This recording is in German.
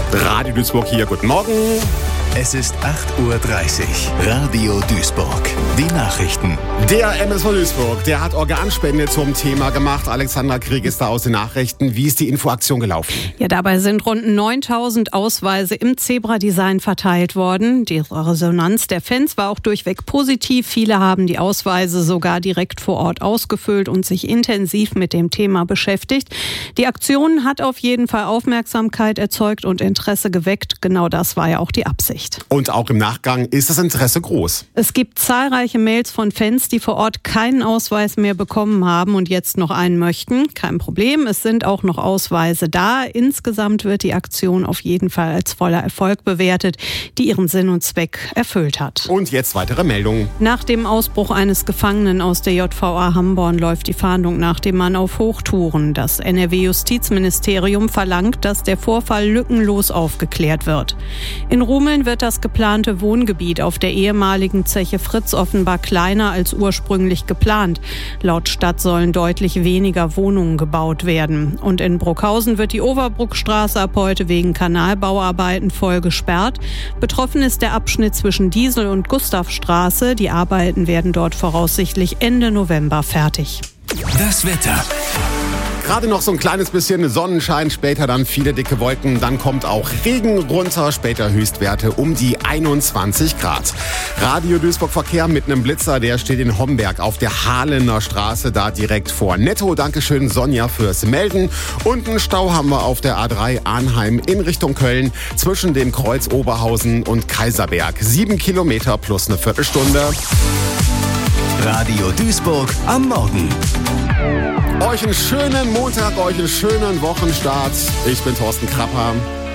Radio Duisburg hier, guten Morgen. Es ist 8:30 Uhr. Radio Duisburg. Die Nachrichten. Der MSV Duisburg, der hat Organspende zum Thema gemacht. Alexandra Krieg ist da aus den Nachrichten. Wie ist die Infoaktion gelaufen? Ja, dabei sind rund 9.000 Ausweise im Zebra-Design verteilt worden. Die Resonanz der Fans war auch durchweg positiv. Viele haben die Ausweise sogar direkt vor Ort ausgefüllt und sich intensiv mit dem Thema beschäftigt. Die Aktion hat auf jeden Fall Aufmerksamkeit erzeugt und Interesse geweckt. Genau das war ja auch die Absicht. Und auch im Nachgang ist das Interesse groß. Es gibt zahlreiche Mails von Fans, die vor Ort keinen Ausweis mehr bekommen haben und jetzt noch einen möchten. Kein Problem, es sind auch noch Ausweise da. Insgesamt wird die Aktion auf jeden Fall als voller Erfolg bewertet, die ihren Sinn und Zweck erfüllt hat. Und jetzt weitere Meldungen. Nach dem Ausbruch eines Gefangenen aus der JVA Hamborn läuft die Fahndung nach dem Mann auf Hochtouren. Das NRW-Justizministerium verlangt, dass der Vorfall lückenlos aufgeklärt wird. In Rumeln wird das geplante Wohngebiet auf der ehemaligen Zeche Fritz offenbar kleiner als ursprünglich geplant. Laut Stadt sollen deutlich weniger Wohnungen gebaut werden. Und in Bruckhausen wird die Overbruckstraße ab heute wegen Kanalbauarbeiten voll gesperrt. Betroffen ist der Abschnitt zwischen Diesel- und Gustavstraße. Die Arbeiten werden dort voraussichtlich Ende November fertig. Das Wetter. Gerade noch so ein kleines bisschen Sonnenschein, später dann viele dicke Wolken, dann kommt auch Regen runter, später Höchstwerte um die 21 Grad. Radio Duisburg Verkehr mit einem Blitzer, der steht in Homberg auf der Hahlener Straße, da direkt vor Netto. Dankeschön Sonja fürs Melden. Und einen Stau haben wir auf der A3 Arnheim in Richtung Köln zwischen dem Kreuz Oberhausen und Kaiserberg. 7 Kilometer plus eine Viertelstunde. Radio Duisburg am Morgen. Euch einen schönen Montag, euch einen schönen Wochenstart. Ich bin Thorsten Krapper.